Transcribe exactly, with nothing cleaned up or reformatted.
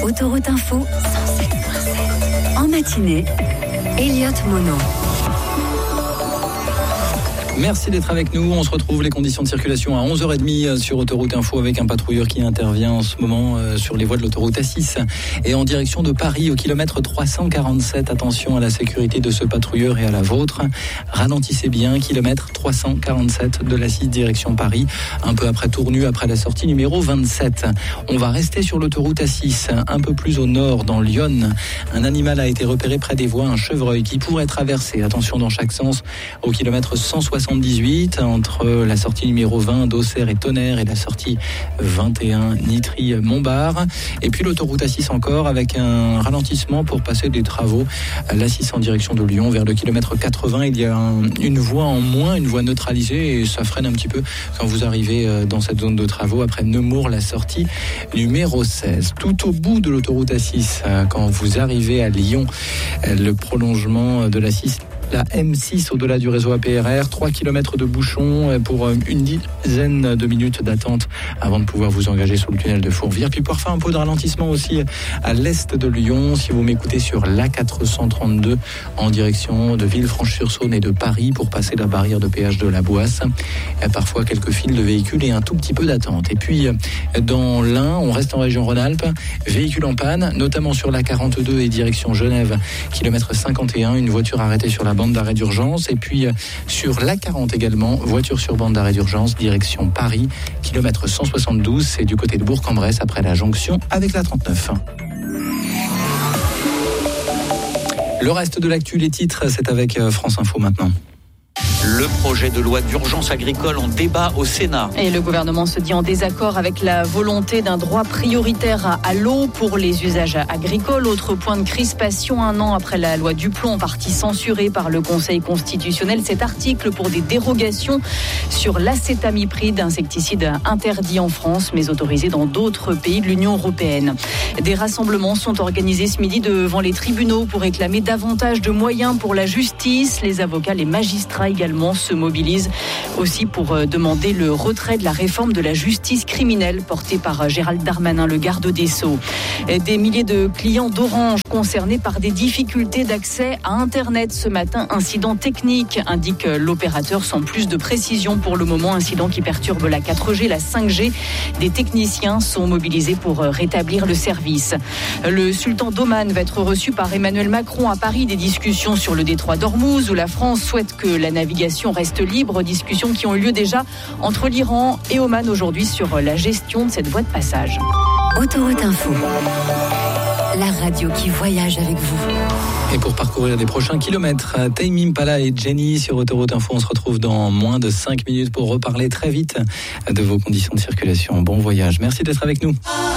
Autoroute Info, cent sept virgule sept. En matinée, Elliot Monod. Merci d'être avec nous. On se retrouve les conditions de circulation à onze heures trente sur Autoroute Info avec un patrouilleur qui intervient en ce moment sur les voies de l'autoroute A six et en direction de Paris au kilomètre trois cent quarante-sept. Attention à la sécurité de ce patrouilleur et à la vôtre. Ralentissez bien, kilomètre trois cent quarante-sept de l'A six direction Paris, un peu après Tournu, après la sortie numéro vingt-sept. On va rester sur l'autoroute A six, un peu plus au nord, dans Lyon. Un animal a été repéré près des voies, un chevreuil qui pourrait traverser, attention dans chaque sens, au kilomètre cent soixante-dix-huit entre la sortie numéro vingt d'Auxerre et Tonnerre et la sortie vingt et un Nitry-Montbard. Et puis l'autoroute A six encore avec un ralentissement pour passer des travaux. L'A six en direction de Lyon vers le kilomètre quatre-vingts. Il y a un, une voie en moins, une voie neutralisée et ça freine un petit peu quand vous arrivez dans cette zone de travaux après Nemours, la sortie numéro seize. Tout au bout de l'autoroute A six, quand vous arrivez à Lyon, le prolongement de l'A six, la M six au-delà du réseau A P R R, trois kilomètres de bouchons pour une dizaine de minutes d'attente avant de pouvoir vous engager sous le tunnel de Fourvière. Puis parfois un peu de ralentissement aussi à l'est de Lyon, si vous m'écoutez sur l'A quatre cent trente-deux en direction de Villefranche-sur-Saône et de Paris pour passer la barrière de péage de la Boisse. Il y a parfois quelques files de véhicules et un tout petit peu d'attente. Et puis dans l'Ain, on reste en région Rhône-Alpes, véhicules en panne, notamment sur l'A quarante-deux et direction Genève, kilomètre cinquante et un, une voiture arrêtée sur la bande d'arrêt d'urgence. Et puis sur l'A quarante également, voiture sur bande d'arrêt d'urgence, direction Paris, kilomètre cent soixante-douze, c'est du côté de Bourg-en-Bresse après la jonction avec la trente-neuf. Le reste de l'actu, les titres, c'est avec France Info maintenant. Le projet de loi d'urgence agricole en débat au Sénat. Et le gouvernement se dit en désaccord avec la volonté d'un droit prioritaire à l'eau pour les usages agricoles. Autre point de crispation, un an après la loi Duplon, partie censurée par le Conseil constitutionnel. Cet article pour des dérogations sur l'acétamipride, insecticide interdit en France mais autorisé dans d'autres pays de l'Union européenne. Des rassemblements sont organisés ce midi devant les tribunaux pour réclamer davantage de moyens pour la justice. Les avocats, les magistrats également se mobilisent aussi pour demander le retrait de la réforme de la justice criminelle portée par Gérald Darmanin, le garde des Sceaux. Des milliers de clients d'Orange concernés par des difficultés d'accès à Internet ce matin. Incident technique, indique l'opérateur sans plus de précision pour le moment. Incident qui perturbe la quatre G, la cinq G. Des techniciens sont mobilisés pour rétablir le service. Le sultan d'Oman va être reçu par Emmanuel Macron à Paris. Des discussions sur le détroit d'Ormuz où la France souhaite que la navigation reste libre, discussions qui ont eu lieu déjà entre l'Iran et Oman aujourd'hui sur la gestion de cette voie de passage. Autoroute Info, la radio qui voyage avec vous. Et pour parcourir les prochains kilomètres, Tame Impala et Jenny sur Autoroute Info, on se retrouve dans moins de cinq minutes pour reparler très vite de vos conditions de circulation. Bon voyage, merci d'être avec nous.